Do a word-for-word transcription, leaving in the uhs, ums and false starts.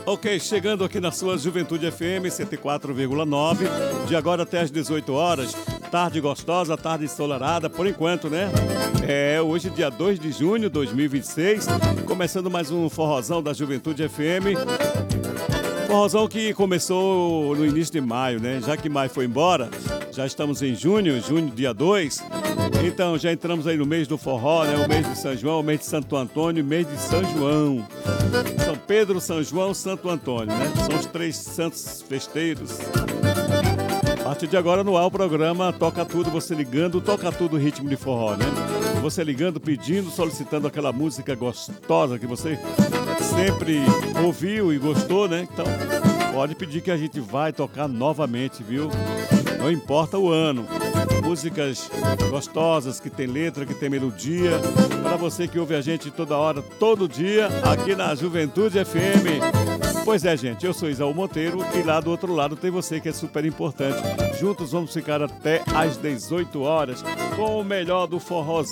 Ok, chegando aqui na sua Juventude F M cento e quatro vírgula nove, de agora até às dezoito horas, tarde gostosa, tarde ensolarada, por enquanto, né? É, hoje dia dois de junho de dois mil e vinte e seis, começando mais um forrozão da Juventude F M. Forrozão que começou no início de maio, né? Já que maio foi embora, já estamos em junho, junho dia dois. Então já entramos aí no mês do forró, né? O mês de São João, o mês de Santo Antônio, o mês de São João. São Pedro, São João, Santo Antônio, né? São os três santos festeiros. A partir de agora no ar o programa Toca Tudo, você ligando, Toca Tudo ritmo de forró, né? Você ligando, pedindo, solicitando aquela música gostosa que você sempre ouviu e gostou, né? Então pode pedir que a gente vai tocar novamente, viu? Não importa o ano. Músicas gostosas, que tem letra, que tem melodia, para você que ouve a gente toda hora, todo dia, aqui na Juventude F M. Pois é, gente, eu sou Isaú Monteiro e lá do outro lado tem você que é super importante. Juntos vamos ficar até às dezoito horas com o melhor do forrozão.